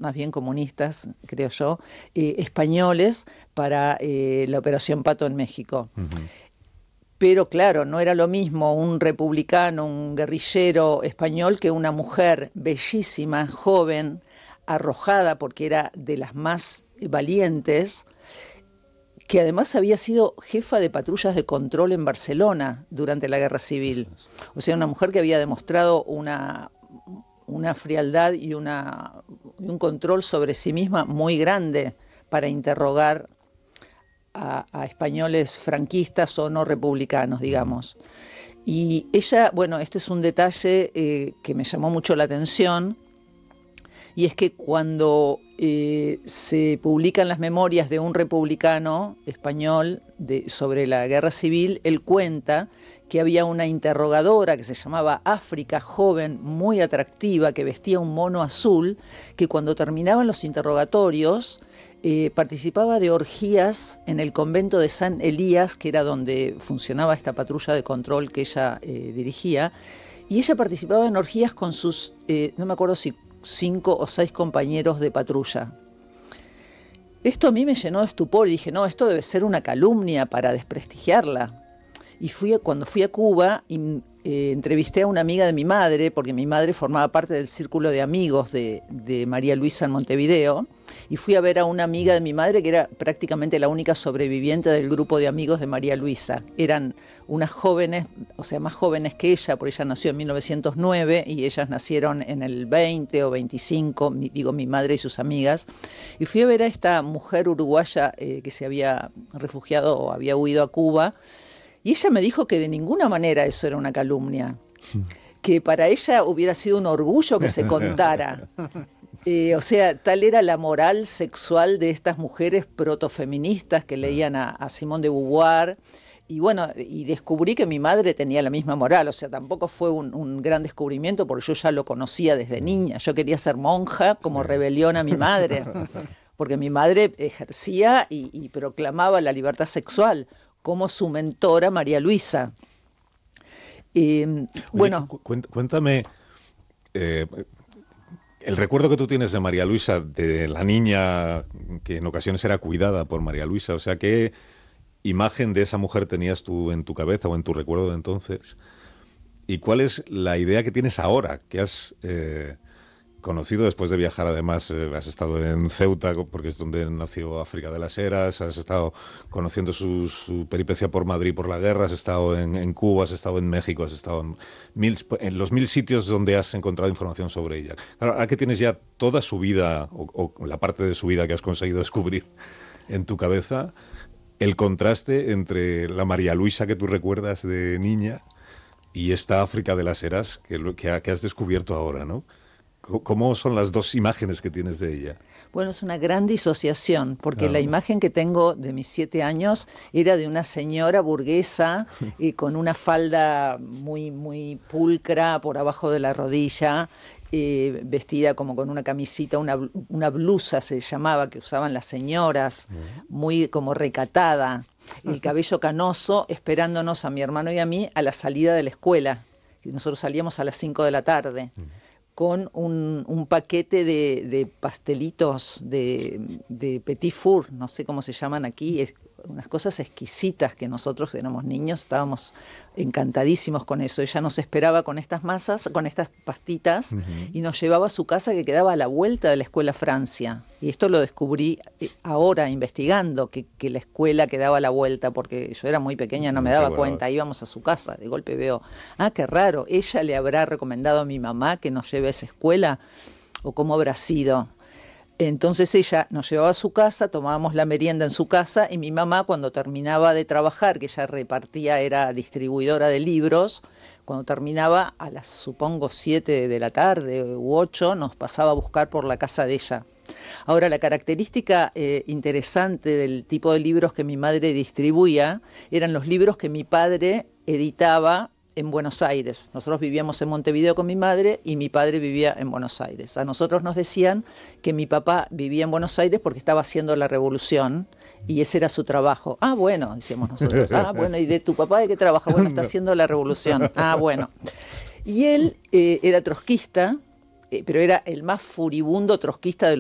más bien comunistas, creo yo, españoles para la Operación Pato en México. Uh-huh. Pero claro, no era lo mismo un republicano, un guerrillero español que una mujer bellísima, joven, arrojada, porque era de las más valientes, que además había sido jefa de patrullas de control en Barcelona durante la Guerra Civil. O sea, una mujer que había demostrado una frialdad y un control sobre sí misma muy grande para interrogar a españoles franquistas o no republicanos, digamos. Y ella, bueno, este es un detalle que me llamó mucho la atención, y es que cuando se publican las memorias de un republicano español sobre la Guerra Civil, él cuenta que había una interrogadora que se llamaba África, joven, muy atractiva, que vestía un mono azul, que cuando terminaban los interrogatorios participaba de orgías en el convento de San Elías, que era donde funcionaba esta patrulla de control que ella dirigía, y ella participaba en orgías con sus, no me acuerdo si 5 o 6 compañeros de patrulla. Esto a mí me llenó de estupor y dije, no, esto debe ser una calumnia para desprestigiarla. Y cuando fui a Cuba, entrevisté a una amiga de mi madre, porque mi madre formaba parte del círculo de amigos de María Luisa en Montevideo, y fui a ver a una amiga de mi madre que era prácticamente la única sobreviviente del grupo de amigos de María Luisa. Eran unas jóvenes, o sea, más jóvenes que ella, porque ella nació en 1909 y ellas nacieron en el 20 o 25, mi madre y sus amigas. Y fui a ver a esta mujer uruguaya que se había refugiado o había huido a Cuba, y ella me dijo que de ninguna manera eso era una calumnia, que para ella hubiera sido un orgullo que se contara. O sea, tal era la moral sexual de estas mujeres protofeministas que leían a Simone de Beauvoir. Y bueno, y descubrí que mi madre tenía la misma moral, o sea, tampoco fue un gran descubrimiento porque yo ya lo conocía desde niña. Yo quería ser monja como rebelión a mi madre, porque mi madre ejercía y proclamaba la libertad sexual, como su mentora María Luisa. Bueno, cuéntame el recuerdo que tú tienes de María Luisa, de la niña que en ocasiones era cuidada por María Luisa. O sea, ¿qué imagen de esa mujer tenías tú en tu cabeza o en tu recuerdo de entonces? ¿Y cuál es la idea que tienes ahora, que has conocido después de viajar? Además, has estado en Ceuta, porque es donde nació África de las Heras, has estado conociendo su peripecia por Madrid, por la guerra, has estado en Cuba, has estado en México, has estado en los 1000 sitios donde has encontrado información sobre ella. Claro, ahora que tienes ya toda su vida, o la parte de su vida que has conseguido descubrir en tu cabeza, el contraste entre la María Luisa que tú recuerdas de niña y esta África de las Heras que has descubierto ahora, ¿no? ¿Cómo son las dos imágenes que tienes de ella? Bueno, es una gran disociación, porque la imagen que tengo de mis 7 años era de una señora burguesa con una falda muy, muy pulcra por abajo de la rodilla, vestida como con una camisita, una blusa se llamaba, que usaban las señoras, muy como recatada, el cabello canoso, esperándonos a mi hermano y a mí a la salida de la escuela. Y nosotros salíamos a las 5 de la tarde. Con un paquete de pastelitos de Petit Four, no sé cómo se llaman aquí, unas cosas exquisitas que nosotros éramos niños, estábamos encantadísimos con eso. Ella nos esperaba con estas masas, con estas pastitas, y nos llevaba a su casa que quedaba a la vuelta de la escuela Francia. Y esto lo descubrí ahora investigando, que la escuela quedaba a la vuelta, porque yo era muy pequeña, no me daba cuenta, íbamos a su casa, de golpe veo, qué raro, ella le habrá recomendado a mi mamá que nos lleve a esa escuela, o cómo habrá sido. Entonces ella nos llevaba a su casa, tomábamos la merienda en su casa, y mi mamá, cuando terminaba de trabajar, que ella repartía, era distribuidora de libros, cuando terminaba a las, supongo, 7 de la tarde u 8, nos pasaba a buscar por la casa de ella. Ahora, la característica interesante del tipo de libros que mi madre distribuía eran los libros que mi padre editaba en Buenos Aires. Nosotros vivíamos en Montevideo con mi madre y mi padre vivía en Buenos Aires. A nosotros nos decían que mi papá vivía en Buenos Aires porque estaba haciendo la revolución y ese era su trabajo. Bueno, decíamos nosotros. Bueno, ¿y de tu papá de qué trabaja? Bueno, está haciendo la revolución. Bueno. Y él era trotskista, pero era el más furibundo trotskista de